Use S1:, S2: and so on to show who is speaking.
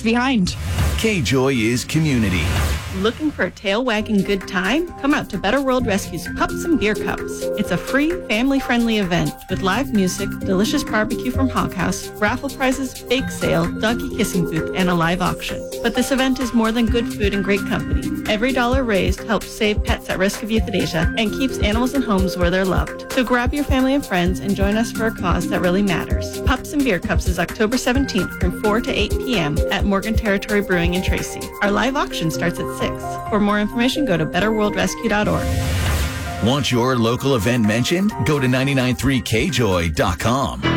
S1: behind.
S2: K-Joy is community.
S3: Looking for a tail-wagging good time? Come out to Better World Rescue's Pups and Beer Cups. It's a free, family-friendly event with live music, delicious barbecue from Hog House, raffle prizes, bake sale, doggy kissing booth, and a live auction. But this event is more than good food and great company. Every dollar raised helps save pets at risk of euthanasia and keeps animals in homes where they're loved. So grab your family and friends and join us for a cause that really matters. Pups and Beer Cups is October 17th from 4 to 8 p.m. at Morgan Territory Brewing in Tracy. Our live auction starts at 6. For more information, go to betterworldrescue.org.
S2: Want your local event mentioned? Go to 993kjoy.com.